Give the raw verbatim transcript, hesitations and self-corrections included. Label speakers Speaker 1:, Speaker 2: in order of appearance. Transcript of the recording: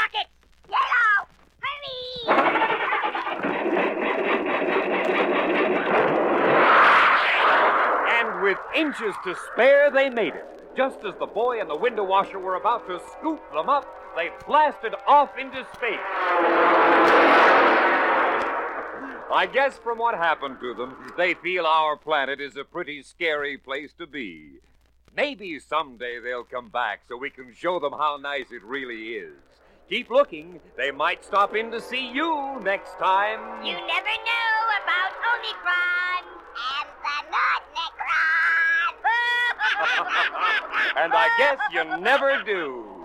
Speaker 1: rockets! Yellow! Hurry!
Speaker 2: And with inches to spare, they made it. Just as the boy and the window washer were about to scoop them up, they blasted off into space. I guess from what happened to them, they feel our planet is a pretty scary place to be. Maybe someday they'll come back so we can show them how nice it really is. Keep looking. They might stop in to see you next time.
Speaker 1: You never know about Omicron and the Nutnicron.
Speaker 2: And I guess you never do.